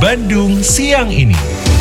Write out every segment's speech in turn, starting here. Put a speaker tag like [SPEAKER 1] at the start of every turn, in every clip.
[SPEAKER 1] Bandung siang ini.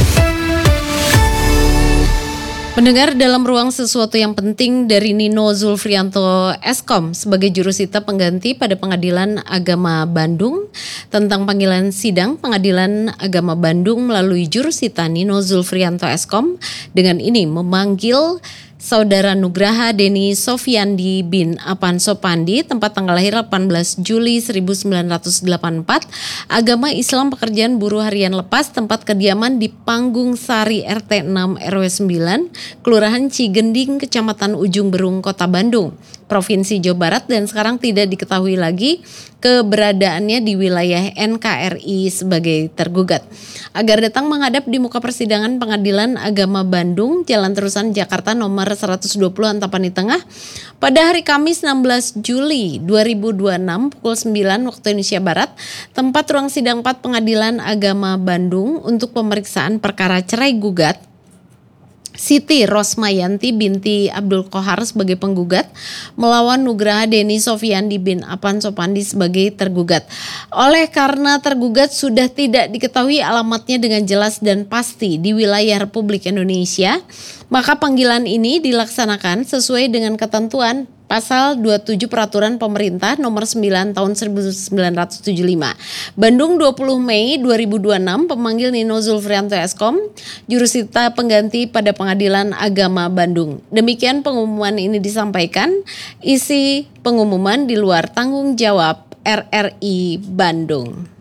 [SPEAKER 2] Pendengar, dalam ruang sesuatu yang penting dari Nino Zulfrianto Eskom sebagai jurusita pengganti pada Pengadilan Agama Bandung tentang panggilan sidang Pengadilan Agama Bandung melalui jurusita Nino Zulfrianto Eskom dengan ini memanggil Saudara Nugraha Deni Sofiandi bin Apan Sopandi, tempat tanggal lahir 18 Juli 1984, agama Islam, pekerjaan buruh harian lepas, tempat kediaman di Panggung Sari RT 6 RW 9, Kelurahan Cigending, Kecamatan Ujung Berung, Kota Bandung, Provinsi Jawa Barat, dan sekarang tidak diketahui lagi keberadaannya di wilayah NKRI sebagai tergugat. Agar datang menghadap di muka persidangan Pengadilan Agama Bandung, Jalan Terusan Jakarta nomor 120 Antapani Tengah pada hari Kamis 16 Juli 2026 pukul 9 waktu Indonesia Barat, tempat ruang sidang 4 Pengadilan Agama Bandung untuk pemeriksaan perkara cerai gugat Siti Rosmayanti binti Abdul Qohar sebagai penggugat melawan Nugraha Deni Sofiandi bin Apan Sopandi sebagai tergugat. Oleh karena tergugat sudah tidak diketahui alamatnya dengan jelas dan pasti di wilayah Republik Indonesia, maka panggilan ini dilaksanakan sesuai dengan ketentuan Pasal 27 Peraturan Pemerintah Nomor 9 Tahun 1975. Bandung 20 Mei 2026, pemanggil Nino Zulfrianto Eskom, jurusita pengganti pada Pengadilan Agama Bandung. Demikian pengumuman ini disampaikan, isi pengumuman di luar tanggung jawab RRI Bandung.